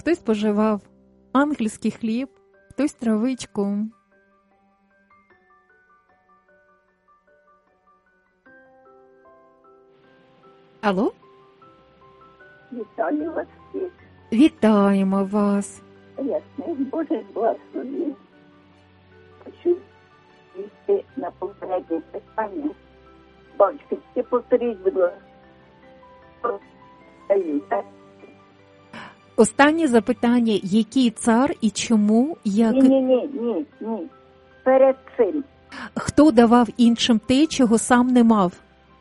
Хтось споживав ангельський хліб, хтось травичку. Алло? Вітаю вас всіх. Вітаємо вас. Ясний Боже благословив. Хочу йти на попереднє питання. Бабочки, ти повторіть, будь ласка. Останнє запитання. Який цар і чому? Ні. Перед цим. Хто давав іншим те, чого сам не мав?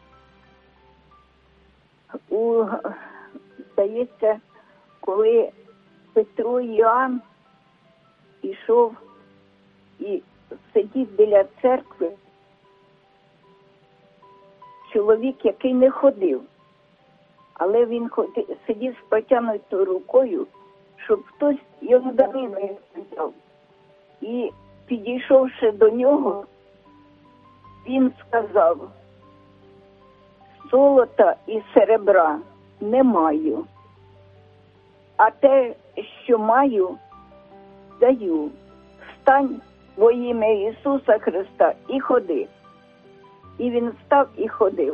Здається, коли Петро і Іоанн ішов і сидів біля церкви, чоловік, який не ходив, але він сидів з протягнутою рукою, щоб хтось йому данину взяв. І підійшовши до нього, він сказав: золота і серебра не маю, а те, що маю, даю. Встань во ім'я Ісуса Христа і ходи. І він встав і ходив.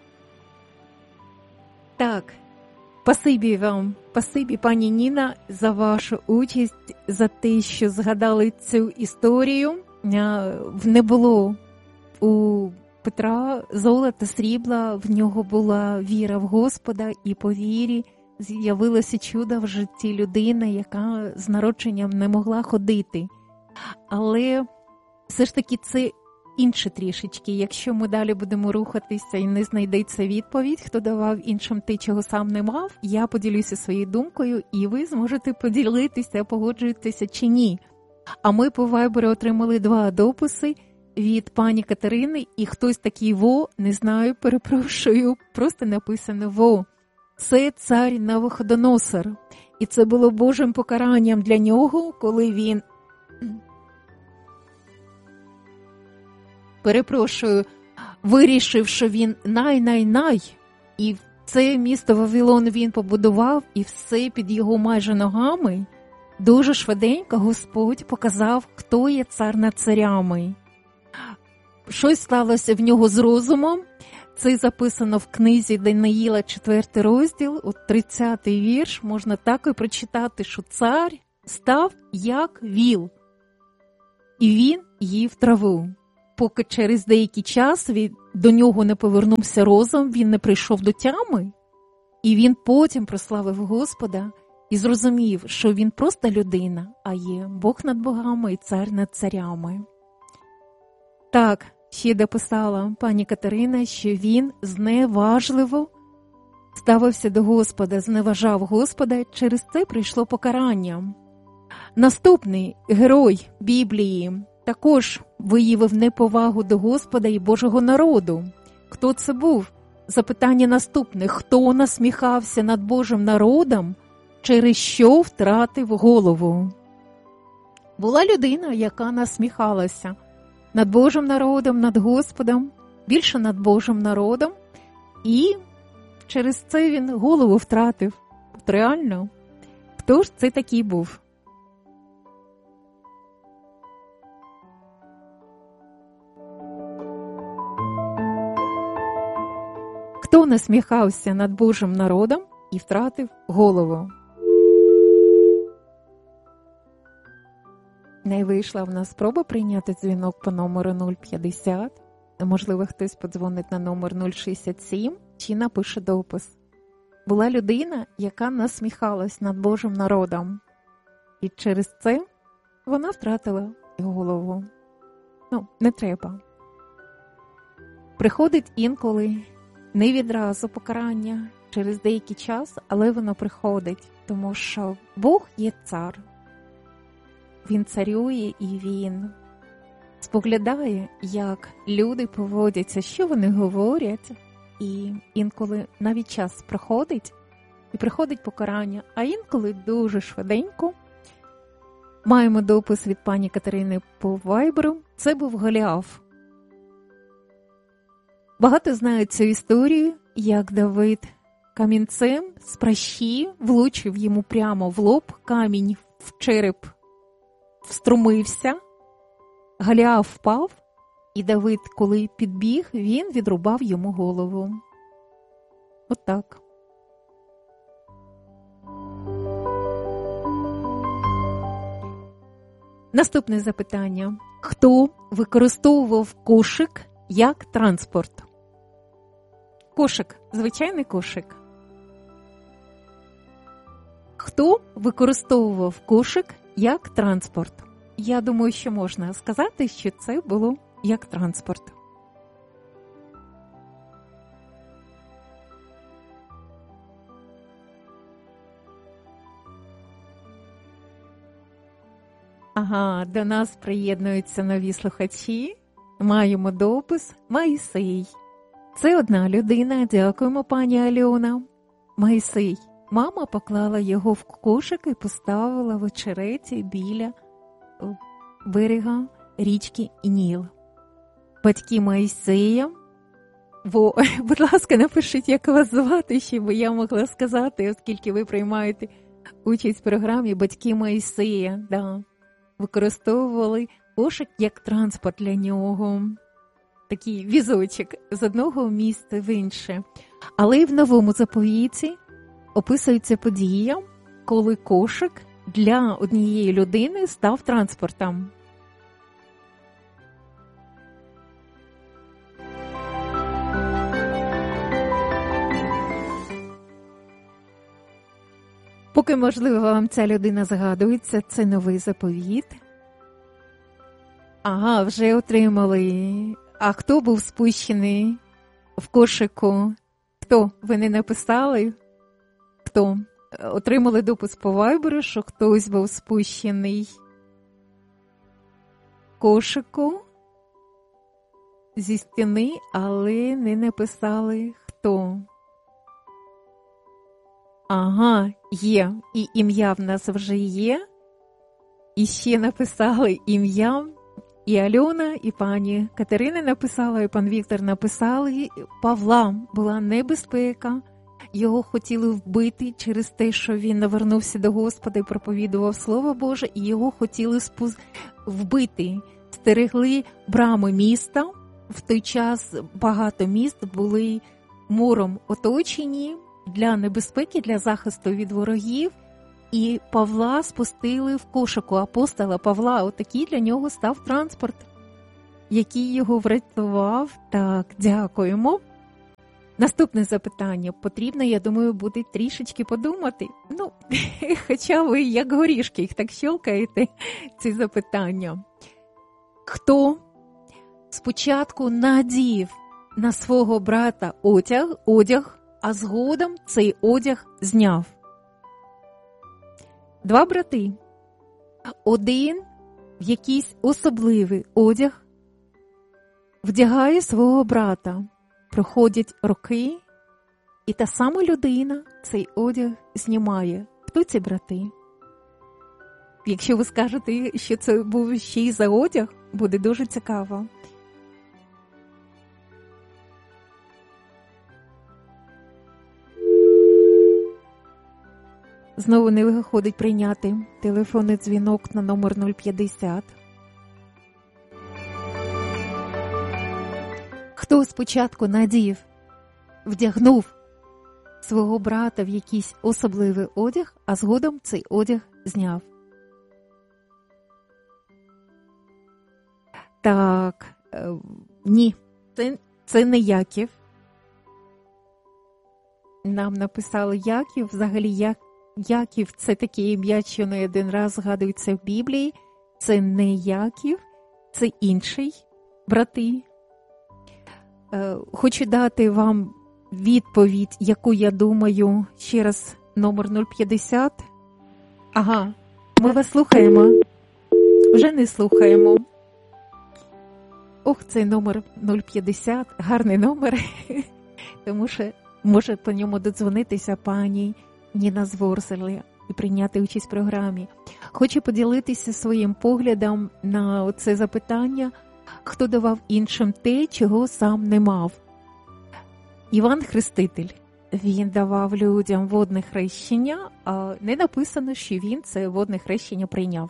Так. Спасибі вам, спасибі, пані Ніна, за вашу участь, за те, що згадали цю історію. Не було у Петра золота, срібла, в нього була віра в Господа, і по вірі з'явилося чудо в житті людини, яка з народженням не могла ходити. Але все ж таки це інше трішечки. Якщо ми далі будемо рухатися і не знайдеться відповідь, хто давав іншим те, чого сам не мав, я поділюся своєю думкою, і ви зможете поділитися, погоджуєтеся чи ні. А ми по Вайберу отримали 2 дописи від пані Катерини, і хтось такий не знаю, перепрошую, просто написано «Во». Це цар Навуходоносор. І це було Божим покаранням для нього, коли він, вирішив, що він най, і це місто Вавилон він побудував, і все під його майже ногами. Дуже швиденько Господь показав, хто є цар над царями. Щось сталося в нього з розумом. Це записано в книзі Даниїла, 4 розділ, 30-й вірш. Можна так і прочитати, що цар став як віл, і він їв траву. Поки через деякий час до нього не повернувся розум, він не прийшов до тями, і він потім прославив Господа і зрозумів, що він просто людина, а є Бог над богами і цар над царями. Так, ще дописала пані Катерина, що він зневажливо ставився до Господа, зневажав Господа, через це прийшло покарання. Наступний герой Біблії також виявив неповагу до Господа і Божого народу. Хто це був? Запитання наступне. Хто насміхався над Божим народом, через що втратив голову? Була людина, яка насміхалася над Божим народом, над Господом, більше над Божим народом, і через це він голову втратив. От реально, хто ж це такий був? Хто насміхався над Божим народом і втратив голову? Не вийшла в нас спроба прийняти дзвінок по номеру 050. Можливо, хтось подзвонить на номер 067 чи напише допис. Була людина, яка насміхалась над Божим народом. І через це вона втратила голову. Не треба. Приходить інколи не відразу покарання, через деякий час, але воно приходить, тому що Бог є цар. Він царює і він споглядає, як люди поводяться, що вони говорять, і інколи навіть час проходить, і приходить покарання, а інколи дуже швиденько. Маємо допис від пані Катерини по Вайберу. Це був Голіаф. Багато знають цю історію, як Давид камінцем з пращі, влучив йому прямо в лоб, камінь в череп вструмився, Голіаф впав, і Давид, коли підбіг, він відрубав йому голову. Отак. Наступне запитання. Хто використовував кошик як транспорт? Кошик, звичайний кошик. Хто використовував кошик як транспорт? Я думаю, що можна сказати, що це було як транспорт. Ага, до нас приєднуються нові слухачі. Маємо допис Моїсей. Це одна людина, дякуємо, пані Альона. Моїсей. Мама поклала його в кошик і поставила в очереті біля берега річки Ніл. Батьки Моїсея. Будь ласка, напишіть, як вас звати, щоб я могла сказати, оскільки ви приймаєте участь в програмі «Батьки Моїсея». Да. Використовували кошик як транспорт для нього. Такий візочок з одного місця в інше. Але і в новому заповіті описується подія, коли кошик для однієї людини став транспортом. Поки, можливо, вам ця людина згадується, це новий заповіт. Ага, вже отримали. А хто був спущений в кошику? Хто? Ви не написали? Хто? Отримали допис по вайберу, що хтось був спущений в кошику зі стіни, але не написали хто. Ага, є. І ім'я в нас вже є. І ще написали ім'я. І Альона, і пані Катерина написала, і пан Віктор написали. Павла була небезпека. Його хотіли вбити через те, що він навернувся до Господа і проповідував Слово Боже. І його хотіли вбити. Стерегли брами міста. В той час багато міст були муром оточені для небезпеки, для захисту від ворогів. І Павла спустили в кошику апостола Павла. Отакий для нього став транспорт, який його врятував. Так, дякуємо. Наступне запитання. Потрібно, я думаю, буде трішечки подумати. Ну, хоча ви як горішки їх так щелкаєте, ці запитання. Хто спочатку надів на свого брата одяг, а згодом цей одяг зняв? Два брати. Один в якийсь особливий одяг вдягає свого брата. Проходять роки, і та сама людина цей одяг знімає. Хто ці брати? Якщо ви скажете, що це був ще й за одяг, буде дуже цікаво. Знову не виходить прийняти телефонний дзвінок на номер 050. Хто спочатку вдягнув свого брата в якийсь особливий одяг, а згодом цей одяг зняв? Так, ні, це не Яків. Нам написали Яків, взагалі Яків – це таке ім'я, що не один раз згадується в Біблії. Це не Яків, це інший брати. Хочу дати вам відповідь, яку я думаю, ще раз, номер 050. Ага, ми вас слухаємо. Вже не слухаємо. Ох, цей номер 050, гарний номер, тому що може по ньому додзвонитися пані Ніна з Ворзелі і прийняти участь в програмі. Хочу поділитися своїм поглядом на це запитання, хто давав іншим те, чого сам не мав. Іван Хреститель. він давав людям водне хрещення, а не написано, що він це водне хрещення прийняв.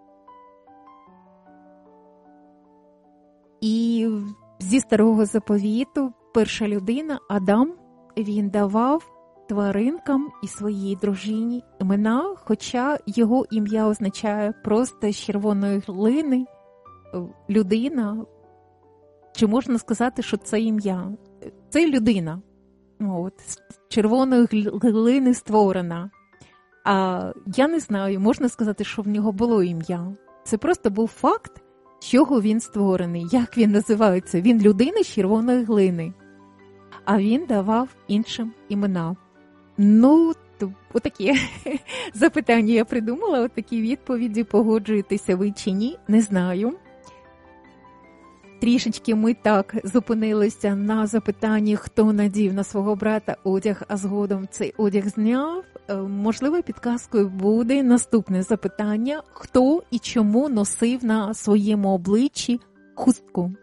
І зі Старого Заповіту перша людина, Адам, він давав тваринкам і своїй дружині імена, хоча його ім'я означає просто з червоної глини, людина. Чи можна сказати, що це ім'я? Це людина. От, з червоної глини створена. А я не знаю, можна сказати, що в нього було ім'я. Це просто був факт, з чого він створений, як він називається. Він людина з червоної глини. А він давав іншим імена. Ну, отакі запитання я придумала, отакі відповіді, погоджуєтеся ви чи ні, не знаю. Трішечки ми так зупинилися на запитанні, хто надів на свого брата одяг, а згодом цей одяг зняв. Можливо, підказкою буде наступне запитання, хто і чому носив на своєму обличчі хустку.